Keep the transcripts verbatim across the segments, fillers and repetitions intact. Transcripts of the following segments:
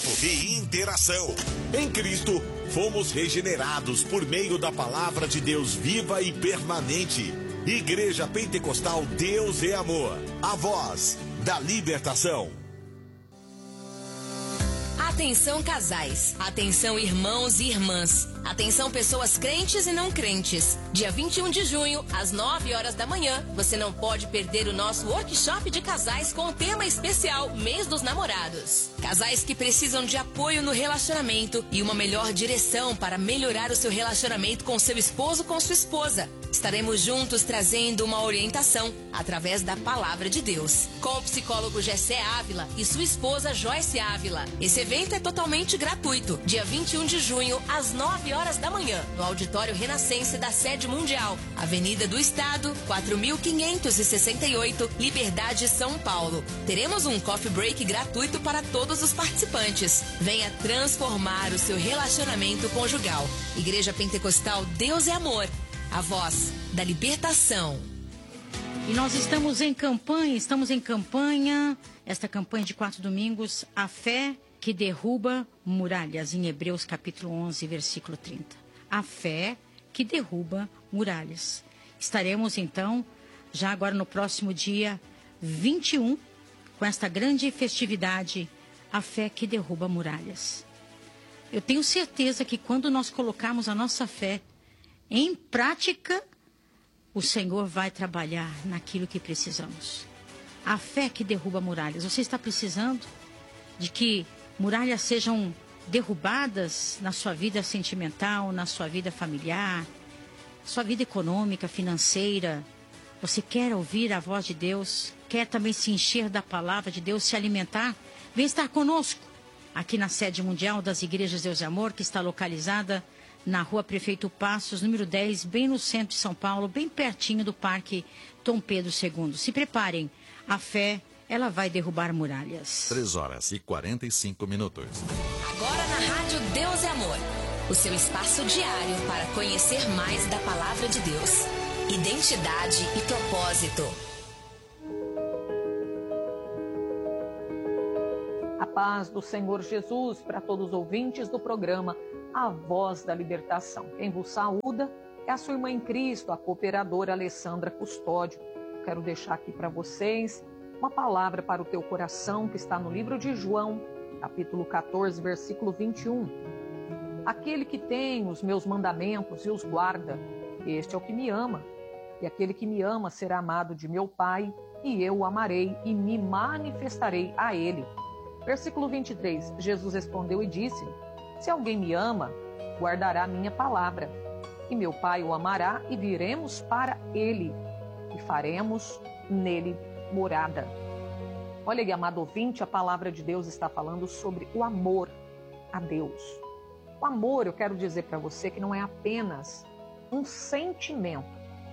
bate-papo e interação. Em Cristo, fomos regenerados por meio da palavra de Deus viva e permanente. Igreja Pentecostal Deus é Amor, a voz da libertação. Atenção casais, atenção irmãos e irmãs, atenção pessoas crentes e não crentes. Dia vinte e um de junho, às nove horas da manhã, você não pode perder o nosso workshop de casais com o tema especial Mês dos Namorados. Casais que precisam de apoio no relacionamento e uma melhor direção para melhorar o seu relacionamento com seu esposo ou com sua esposa. Estaremos juntos trazendo uma orientação através da palavra de Deus, com o psicólogo Gessé Ávila e sua esposa Joyce Ávila. Esse evento é totalmente gratuito, dia vinte e um de junho, às nove horas da manhã, no Auditório Renascense da Sede Mundial, Avenida do Estado, quatro mil quinhentos e sessenta e oito, Liberdade, São Paulo. Teremos um coffee break gratuito para todos os participantes. Venha transformar o seu relacionamento conjugal. Igreja Pentecostal Deus é Amor, a voz da libertação. E nós estamos em campanha, estamos em campanha, esta campanha de quatro domingos, a fé que derruba muralhas, em Hebreus capítulo onze, versículo trinta. A fé que derruba muralhas. Estaremos então, já agora no próximo dia vinte e um, com esta grande festividade, a fé que derruba muralhas. Eu tenho certeza que quando nós colocarmos a nossa fé em prática, o Senhor vai trabalhar naquilo que precisamos. A fé que derruba muralhas. Você está precisando de que muralhas sejam derrubadas na sua vida sentimental, na sua vida familiar, sua vida econômica, financeira. Você quer ouvir a voz de Deus? Quer também se encher da palavra de Deus, se alimentar? Vem estar conosco aqui na sede mundial das Igrejas Deus e Amor, que está localizada na Rua Prefeito Passos, número dez, bem no centro de São Paulo, bem pertinho do Parque Dom Pedro segundo. Se preparem, a fé, ela vai derrubar muralhas. três horas e quarenta e cinco minutos. Agora na Rádio Deus é Amor, o seu espaço diário para conhecer mais da Palavra de Deus. Identidade e propósito. A paz do Senhor Jesus para todos os ouvintes do programa A Voz da Libertação. Quem vos saúda é a sua irmã em Cristo, a cooperadora Alessandra Custódio. Quero deixar aqui para vocês uma palavra para o teu coração que está no livro de João, capítulo quatorze, versículo vinte e um. Aquele que tem os meus mandamentos e os guarda, este é o que me ama. E aquele que me ama será amado de meu Pai, e eu o amarei e me manifestarei a ele. Versículo vinte e três, Jesus respondeu e disse: se alguém me ama, guardará minha palavra, e meu Pai o amará, e viremos para ele, e faremos nele morada. Olha aí, amado ouvinte, a palavra de Deus está falando sobre o amor a Deus. O amor, eu quero dizer para você que não é apenas um sentimento.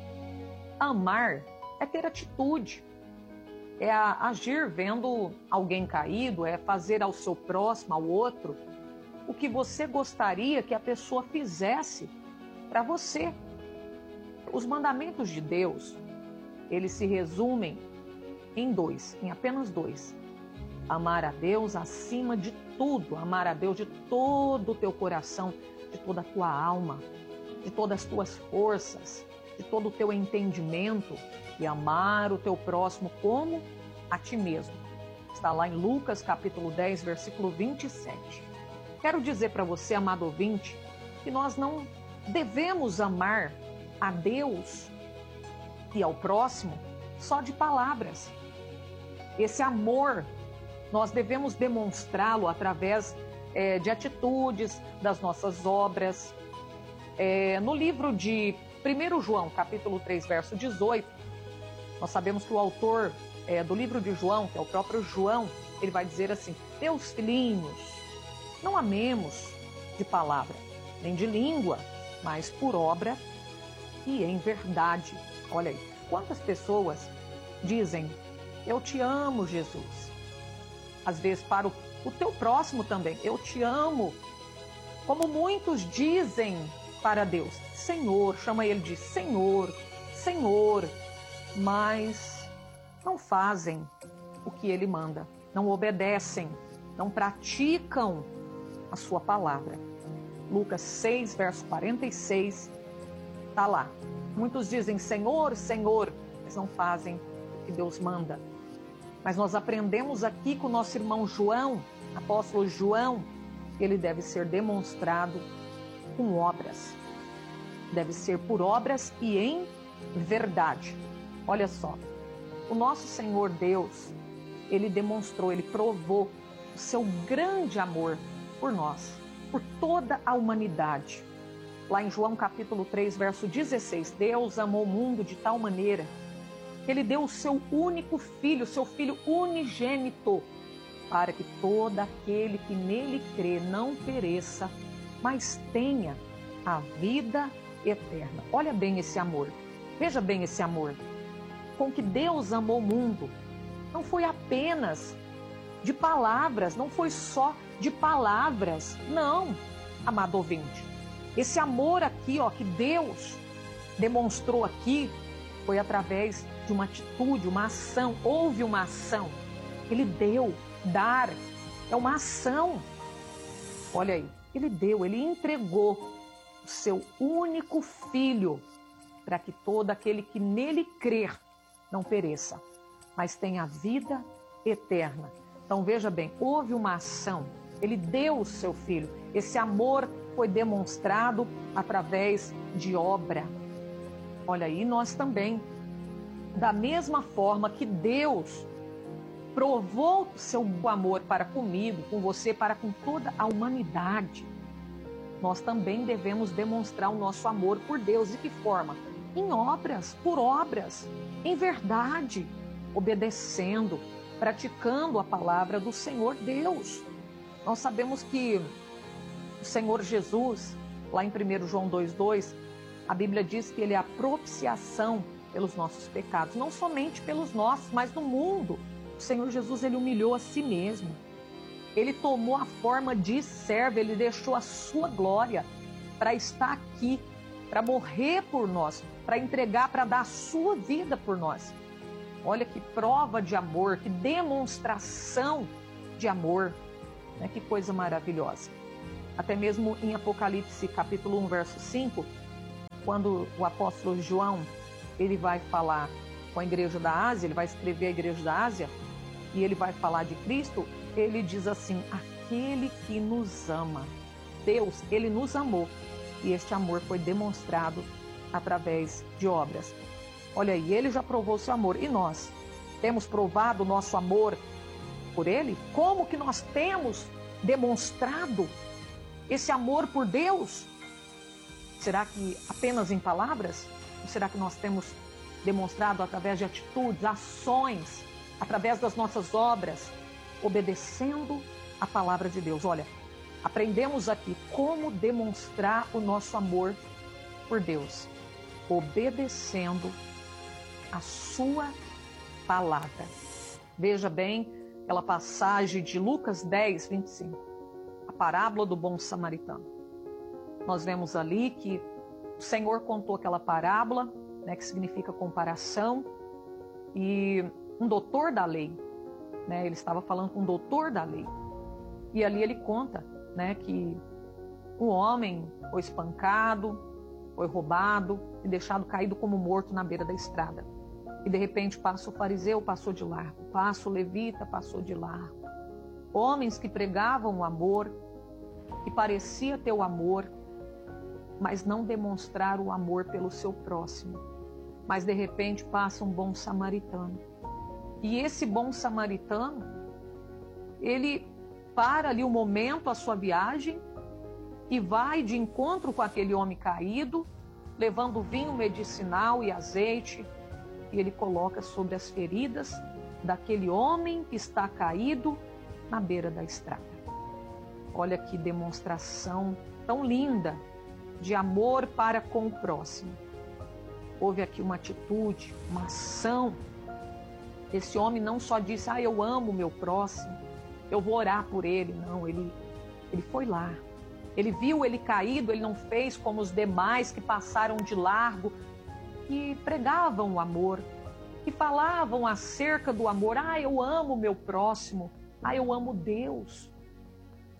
Amar é ter atitude. É agir vendo alguém caído, é fazer ao seu próximo, ao outro, o que você gostaria que a pessoa fizesse para você. Os mandamentos de Deus, eles se resumem em dois, em apenas dois. Amar a Deus acima de tudo, amar a Deus de todo o teu coração, de toda a tua alma, de todas as tuas forças, de todo o teu entendimento, e amar o teu próximo como a ti mesmo. Está lá em Lucas capítulo dez, versículo vinte e sete. Quero dizer para você, amado ouvinte, que nós não devemos amar a Deus e ao próximo só de palavras. Esse amor, nós devemos demonstrá-lo através é, de atitudes, das nossas obras. É, no livro de primeiro João, capítulo três, verso dezoito, nós sabemos que o autor é, do livro de João, que é o próprio João, ele vai dizer assim: meus filhinhos, não amemos de palavra, nem de língua, mas por obra e em verdade. Olha aí, quantas pessoas dizem: eu te amo, Jesus. Às vezes para o, o teu próximo também, eu te amo. Como muitos dizem para Deus, Senhor, chama ele de Senhor, Senhor, mas não fazem o que ele manda, não obedecem, não praticam a sua palavra. Lucas seis, verso quarenta e seis, está lá. Muitos dizem, Senhor, Senhor, mas não fazem o que Deus manda. Mas nós aprendemos aqui com o nosso irmão João, apóstolo João, que ele deve ser demonstrado com obras. Deve ser por obras e em verdade. Olha só, o nosso Senhor Deus, ele demonstrou, ele provou o seu grande amor por nós, por toda a humanidade. Lá em João capítulo três, verso dezesseis, Deus amou o mundo de tal maneira que ele deu o seu único filho, o seu filho unigênito, para que todo aquele que nele crê não pereça, mas tenha a vida eterna. Olha bem esse amor, veja bem esse amor, com que Deus amou o mundo. Não foi apenas de palavras, não foi só de palavras, não, amado ouvinte. Esse amor aqui, ó, que Deus demonstrou aqui, foi através de uma atitude, uma ação. Houve uma ação. Ele deu, dar, é uma ação. Olha aí, ele deu, ele entregou o seu único filho para que todo aquele que nele crer não pereça, mas tenha vida eterna. Então veja bem, houve uma ação, ele deu o seu filho. Esse amor foi demonstrado através de obra. Olha aí, nós também, da mesma forma que Deus provou o seu amor para comigo, com você, para com toda a humanidade, nós também devemos demonstrar o nosso amor por Deus. De que forma? Em obras, por obras, em verdade, obedecendo, praticando a palavra do Senhor Deus. Nós sabemos que o Senhor Jesus, lá em primeiro João dois, dois, a Bíblia diz que ele é a propiciação pelos nossos pecados, não somente pelos nossos, mas do mundo. O Senhor Jesus, ele humilhou a si mesmo. Ele tomou a forma de servo, ele deixou a sua glória para estar aqui, para morrer por nós, para entregar, para dar a sua vida por nós. Olha que prova de amor, que demonstração de amor, né? Que coisa maravilhosa. Até mesmo em Apocalipse capítulo um, verso cinco, quando o apóstolo João, ele vai falar com a igreja da Ásia, ele vai escrever a igreja da Ásia, e ele vai falar de Cristo, ele diz assim, aquele que nos ama. Deus, ele nos amou, e este amor foi demonstrado através de obras. Olha aí, ele já provou seu amor, e nós temos provado o nosso amor por ele? Como que nós temos demonstrado esse amor por Deus? Será que apenas em palavras? Ou será que nós temos demonstrado através de atitudes, ações, através das nossas obras, obedecendo a palavra de Deus? Olha, aprendemos aqui como demonstrar o nosso amor por Deus, obedecendo a sua palavra. Veja bem aquela passagem de Lucas dez, vinte e cinco, a parábola do bom samaritano. Nós vemos ali que o Senhor contou aquela parábola, né, que significa comparação, e um doutor da lei, né, ele estava falando com um doutor da lei, e ali ele conta, né, que um homem foi espancado, foi roubado e deixado caído como morto na beira da estrada. E de repente passa o fariseu, passou de largo, passa o levita, passou de largo. Homens que pregavam o amor, que parecia ter o amor, mas não demonstraram o amor pelo seu próximo. Mas de repente passa um bom samaritano. E esse bom samaritano, ele para ali um momento a sua viagem e vai de encontro com aquele homem caído, levando vinho medicinal e azeite, e ele coloca sobre as feridas daquele homem que está caído na beira da estrada. Olha que demonstração tão linda de amor para com o próximo. Houve aqui uma atitude, uma ação. Esse homem não só disse, ah, eu amo o meu próximo, eu vou orar por ele. Não, ele, ele foi lá. Ele viu ele caído, ele não fez como os demais que passaram de largo, que pregavam o amor, que falavam acerca do amor. Ah, eu amo o meu próximo. Ah, eu amo Deus.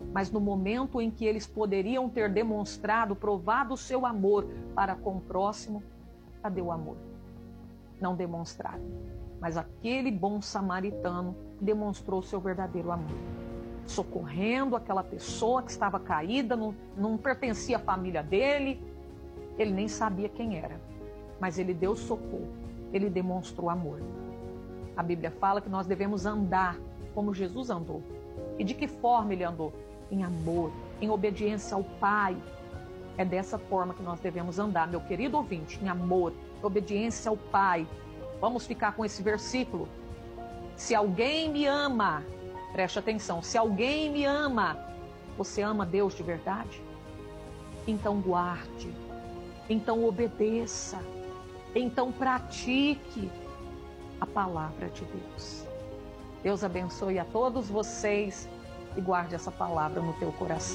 Mas no momento em que eles poderiam ter demonstrado, provado o seu amor para com o próximo, cadê o amor? Não demonstraram. Mas aquele bom samaritano demonstrou o seu verdadeiro amor, socorrendo aquela pessoa que estava caída, não, não pertencia à família dele, ele nem sabia quem era, mas ele deu socorro, ele demonstrou amor. A Bíblia fala que nós devemos andar como Jesus andou. E de que forma ele andou? Em amor, em obediência ao Pai. É dessa forma que nós devemos andar, meu querido ouvinte, em amor, obediência ao Pai. Vamos ficar com esse versículo. Se alguém me ama, preste atenção, se alguém me ama, você ama Deus de verdade? Então guarde, então obedeça, então pratique a palavra de Deus. Deus abençoe a todos vocês e guarde essa palavra no teu coração.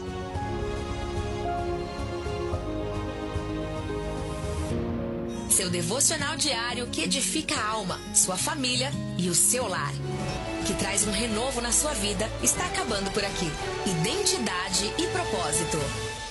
Seu devocional diário que edifica a alma, sua família e o seu lar. Que traz um renovo na sua vida, está acabando por aqui. Identidade e propósito.